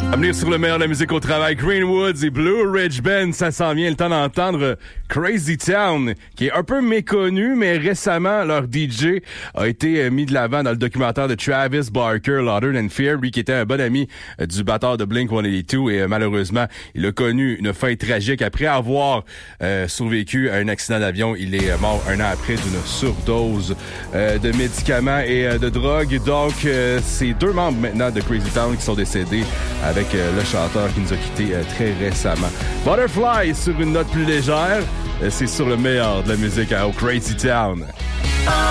À venir sur le meilleur de la musique au travail, Greenwoods et Blue Ridge Band, ça s'en vient. Le temps d'entendre Crazy Town, qui est un peu méconnu, mais récemment, leur DJ a été mis de l'avant dans le documentaire de Travis Barker, Louder Than Fear, lui qui était un bon ami du batteur de Blink-182 et malheureusement, il a connu une fin tragique après avoir survécu à un accident d'avion. Il est mort un an après d'une surdose de médicaments et de drogue. Donc, c'est deux membres maintenant de Crazy Town qui sont décédés avec le chanteur qui nous a quittés très récemment. Butterfly sur une note plus légère, c'est sur le meilleur de la musique au Crazy Town.